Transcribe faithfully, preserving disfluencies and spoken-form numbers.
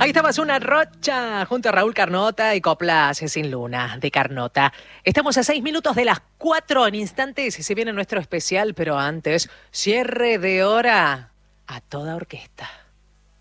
Ahí estaba una Rocha junto a Raúl Carnota y Coplas sin Luna de Carnota. Estamos a seis minutos de las cuatro en instantes y se viene nuestro especial, pero antes, cierre de hora a toda orquesta.